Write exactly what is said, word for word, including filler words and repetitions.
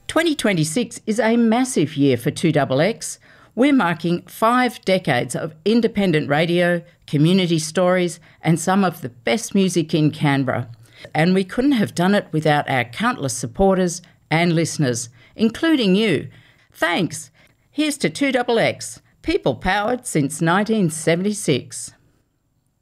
twenty twenty-six is a massive year for two X X. We're marking five decades of independent radio, community stories, and some of the best music in Canberra. And we couldn't have done it without our countless supporters and listeners, including you. Thanks. Here's to two X X, people powered since nineteen seventy-six.